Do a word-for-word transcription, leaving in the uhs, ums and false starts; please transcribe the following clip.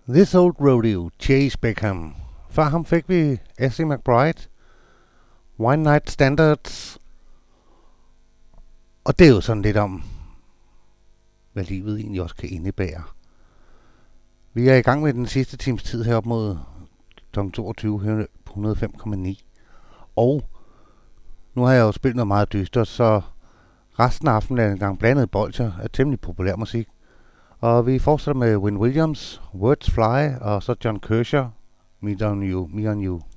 This Old Rodeo, Chase Beckham. Før ham fik vi Essie McBride, One Night Standards. Og det er jo sådan lidt om, hvad livet egentlig også kan indebære. Vi er i gang med den sidste times tid heroppe mod klokken toogtyve på hundrede og fem komma ni. Og nu har jeg jo spillet noget meget dystert, så resten af aftenen er en gang blandet bolcher af temmelig populær musik. Og vi fortsætter med Win Williams, Words Fly, og så John Kershaw, Me on You, Me on You.